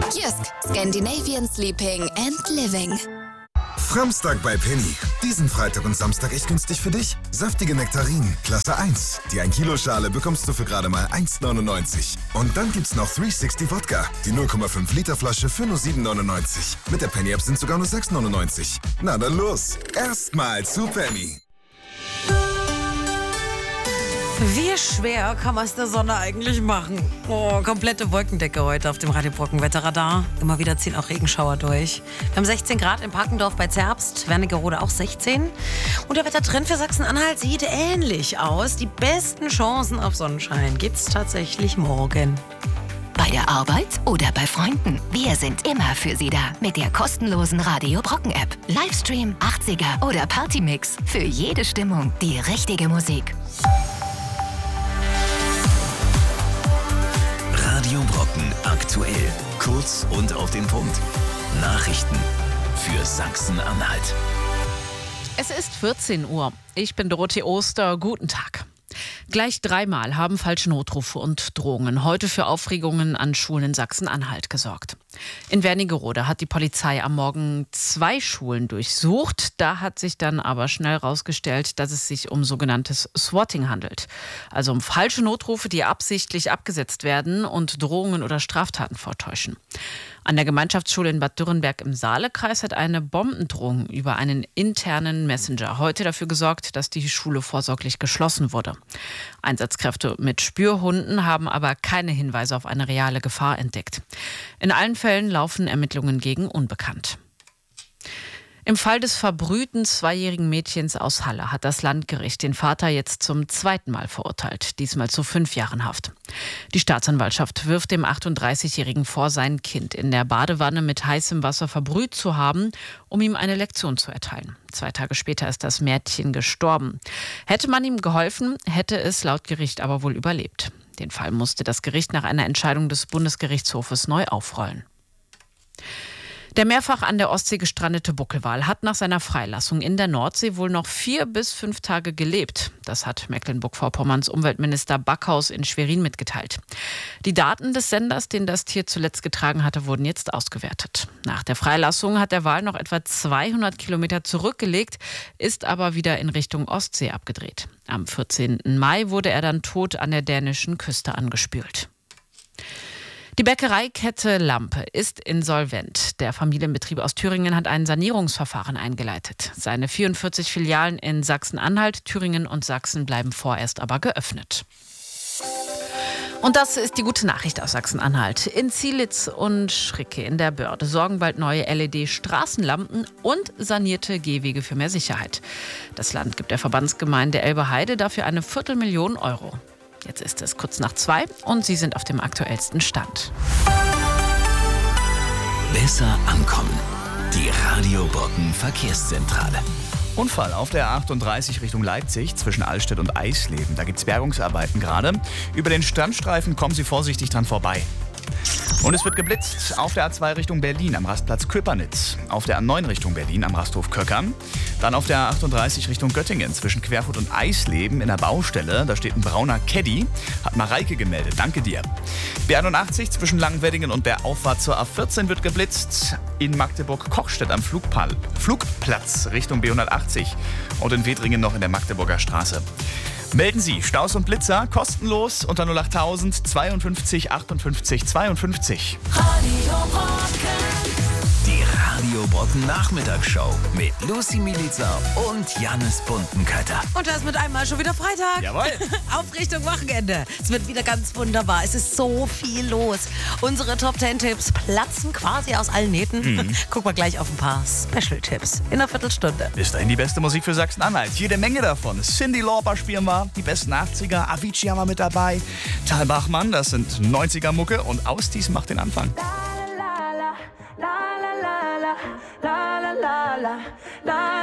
Jysk, Scandinavian Sleeping and Living. Framstag bei Penny. Diesen Freitag und Samstag echt günstig für dich. Saftige Nektarinen, Klasse 1. Die 1 Kilo Schale bekommst du für gerade mal 1,99. Und dann gibt's noch 360 Wodka. Die 0,5 Liter Flasche für nur 7,99. Mit der Penny App sind sogar nur 6,99. Na dann los. Erstmal zu Penny. Wie schwer kann man es der Sonne eigentlich machen? Oh, komplette Wolkendecke heute auf dem Radio Brocken Wetterradar. Immer wieder ziehen auch Regenschauer durch. Wir haben 16 Grad in Parkendorf bei Zerbst, Wernigerode auch 16. Und der Wettertrend für Sachsen-Anhalt sieht ähnlich aus. Die besten Chancen auf Sonnenschein gibt's tatsächlich morgen. Bei der Arbeit oder bei Freunden. Wir sind immer für Sie da mit der kostenlosen Radio Brocken App. Livestream, 80er oder Partymix. Für jede Stimmung die richtige Musik. Radio Brocken aktuell. Kurz und auf den Punkt. Nachrichten für Sachsen-Anhalt. Es ist 14 Uhr. Ich bin Dorothee Oster. Guten Tag. Gleich 3-mal haben falsche Notrufe und Drohungen heute für Aufregungen an Schulen in Sachsen-Anhalt gesorgt. In Wernigerode hat die Polizei am Morgen 2 Schulen durchsucht. Da hat sich dann aber schnell herausgestellt, dass es sich um sogenanntes Swatting handelt. Also um falsche Notrufe, die absichtlich abgesetzt werden und Drohungen oder Straftaten vortäuschen. An der Gemeinschaftsschule in Bad Dürrenberg im Saalekreis hat eine Bombendrohung über einen internen Messenger heute dafür gesorgt, dass die Schule vorsorglich geschlossen wurde. Einsatzkräfte mit Spürhunden haben aber keine Hinweise auf eine reale Gefahr entdeckt. In allen Fällen laufen Ermittlungen gegen Unbekannt. Im Fall des verbrühten 2-jährigen Mädchens aus Halle hat das Landgericht den Vater jetzt zum 2. Mal verurteilt, diesmal zu 5 Jahren Haft. Die Staatsanwaltschaft wirft dem 38-Jährigen vor, sein Kind in der Badewanne mit heißem Wasser verbrüht zu haben, um ihm eine Lektion zu erteilen. 2 Tage später ist das Mädchen gestorben. Hätte man ihm geholfen, hätte es laut Gericht aber wohl überlebt. Den Fall musste das Gericht nach einer Entscheidung des Bundesgerichtshofes neu aufrollen. Der mehrfach an der Ostsee gestrandete Buckelwal hat nach seiner Freilassung in der Nordsee wohl noch 4 bis 5 Tage gelebt. Das hat Mecklenburg-Vorpommerns Umweltminister Backhaus in Schwerin mitgeteilt. Die Daten des Senders, den das Tier zuletzt getragen hatte, wurden jetzt ausgewertet. Nach der Freilassung hat der Wal noch etwa 200 Kilometer zurückgelegt, ist aber wieder in Richtung Ostsee abgedreht. Am 14. Mai wurde er dann tot an der dänischen Küste angespült. Die Bäckereikette Lampe ist insolvent. Der Familienbetrieb aus Thüringen hat ein Sanierungsverfahren eingeleitet. Seine 44 Filialen in Sachsen-Anhalt, Thüringen und Sachsen bleiben vorerst aber geöffnet. Und das ist die gute Nachricht aus Sachsen-Anhalt. In Zielitz und Schricke in der Börde sorgen bald neue LED-Straßenlampen und sanierte Gehwege für mehr Sicherheit. Das Land gibt der Verbandsgemeinde Elbe-Heide dafür eine 250.000 Euro. Jetzt ist es kurz nach 2 und Sie sind auf dem aktuellsten Stand. Besser ankommen. Die Radio Brocken Verkehrszentrale. Unfall auf der A38 Richtung Leipzig zwischen Allstedt und Eisleben. Da gibt es Bergungsarbeiten gerade. Über den Standstreifen kommen Sie vorsichtig dran vorbei. Und es wird geblitzt auf der A2 Richtung Berlin am Rastplatz Köpernitz, auf der A9 Richtung Berlin am Rasthof Köckern, dann auf der A38 Richtung Göttingen zwischen Querfurt und Eisleben in der Baustelle, da steht ein brauner Caddy, hat Mareike gemeldet, danke dir. B81 zwischen Langenweddingen und der Auffahrt zur A14 wird geblitzt, in Magdeburg-Kochstedt am Flugplatz Richtung B180 und in Wedringen noch in der Magdeburger Straße. Melden Sie Staus und Blitzer kostenlos unter 08000 52 58 52. Radio Brocken. Die Radio Brocken Nachmittagsshow mit Lucy Milica und Jannis Buntenkötter. Und da ist mit einmal schon wieder Freitag. Jawohl. Auf Richtung Wochenende. Es wird wieder ganz wunderbar. Es ist so viel los. Unsere Top 10 Tipps platzen quasi aus allen Nähten. Gucken wir gleich auf ein paar Special-Tipps in einer Viertelstunde. Bis dahin die beste Musik für Sachsen-Anhalt. Jede Menge davon. Cyndi Lauper spielen wir, die besten 80er. Avicii haben wir mit dabei. Tal Bachmann, das sind 90er-Mucke. Und Austis macht den Anfang. La la la la la la la la la